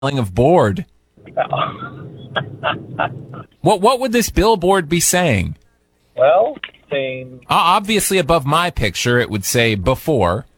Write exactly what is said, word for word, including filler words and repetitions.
of board. What what would this billboard be saying? Well, saying... Uh, obviously above my picture, it would say before.